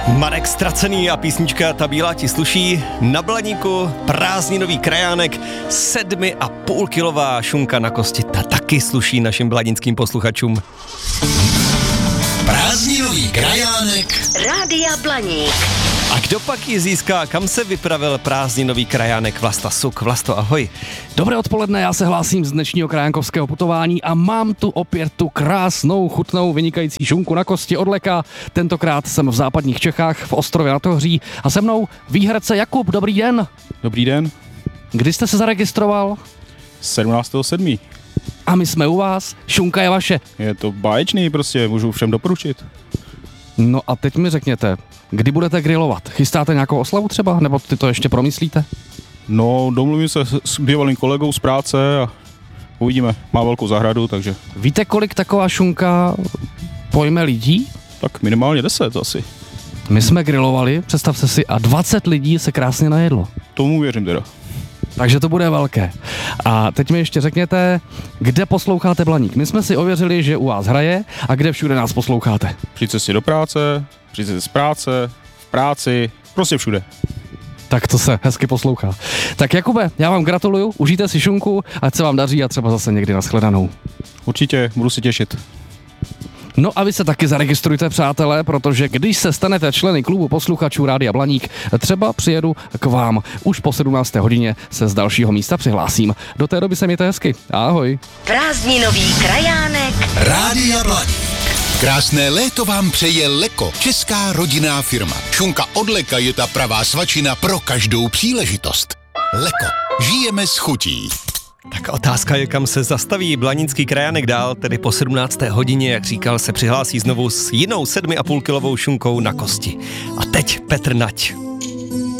Marek Ztracený a písnička Ta bílá ti sluší. Na Blaníku prázdninový krajánek, 7,5 kilová šunka na kosti. Ta taky sluší našim bladnickým posluchačům. Prázdninový krajánek Rádia Blaník. A kdo pak ji získá? Kam se vypravil prázdninový krajánek? Vlasta Suk. Vlasto, ahoj. Dobré odpoledne, já se hlásím z dnešního krajánkovského putování a mám tu opět tu krásnou, chutnou, vynikající šunku na kosti od Leka. Tentokrát jsem v západních Čechách, v Ostrově nad Ohří a se mnou výherce Jakub. Dobrý den. Dobrý den. Kdy jste se zaregistroval? 17.7. A my jsme u vás, šunka je vaše. Je to báječný, prostě můžu všem doporučit. No a teď mi řekněte, kdy budete grilovat? Chystáte nějakou oslavu třeba, nebo ty to ještě promyslíte? No, domluvím se s bývalým kolegou z práce a uvidíme. Má velkou zahradu, takže Víte, kolik taková šunka pojme lidí? tak minimálně 10 asi. My jsme grilovali, představte si, a 20 lidí se krásně najedlo. Tomu věřím teda. Takže to bude velké. A teď mi ještě řekněte, kde posloucháte Blaník. My jsme si ověřili, že u vás hraje a kde všude nás posloucháte. Při cestě do práce, při cestě z práce, v práci, prostě všude. Tak to se hezky poslouchá. Tak Jakube, já vám gratuluju, užijte si šunku, ať se vám daří a třeba zase někdy nashledanou. Určitě, budu se těšit. No a vy se taky zaregistrujte, přátelé, protože když se stanete členy klubu posluchačů Rádia Blaník, třeba přijedu k vám. Už po 17. hodině se z dalšího místa přihlásím. Do té doby se mějte hezky. Ahoj. Prázdninový krajánek Rádia Blaník. Krásné léto vám přeje Leko, česká rodinná firma. Šunka od Leka je ta pravá svačina pro každou příležitost. Leko, žijeme s chutí. Tak otázka je, kam se zastaví Blanícký krajánek dál, tedy po 17. hodině, jak říkal, se přihlásí znovu s jinou 7,5 kilovou šunkou na kosti. A teď Petr Nať.